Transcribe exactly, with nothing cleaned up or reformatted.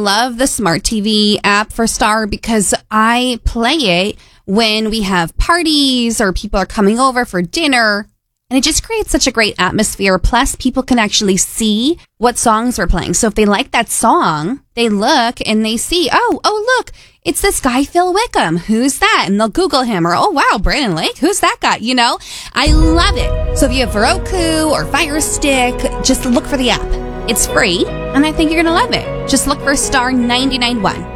love the Smart T V app for Star because I play it when we have parties or people are coming over for dinner. And it just creates such a great atmosphere. Plus, people can actually see what songs we're playing. So if they like that song, they look and they see, oh, oh, look, it's this guy, Phil Wickham. Who's that? And they'll Google him or, oh, wow, Brandon Lake. Who's that guy? You know, I love it. So if you have Roku or Fire Stick, just look for the app. It's free, and I think you're going to love it. Just look for Star ninety-nine point one.